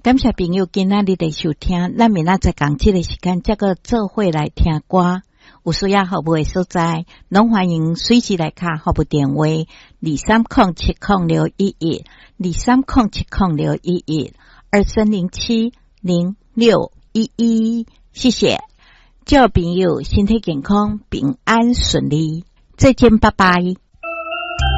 感谢朋友今仔日的收听，咱明仔载讲这个时间，再个做伙来听歌。有需要服务的所在，拢欢迎随时来卡服务电话2307061123070611，谢谢。祝朋友身体健康，平安顺利，再见，拜拜。